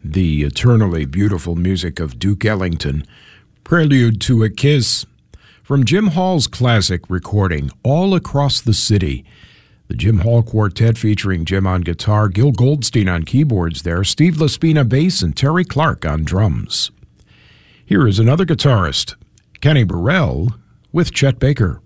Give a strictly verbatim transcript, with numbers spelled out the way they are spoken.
the eternally beautiful music of Duke Ellington, Prelude to a Kiss, from Jim Hall's classic recording, All Across the City. The Jim Hall Quartet featuring Jim on guitar, Gil Goldstein on keyboards there, Steve Laspina bass, and Terry Clark on drums. Here is another guitarist, Kenny Burrell, with Chet Baker.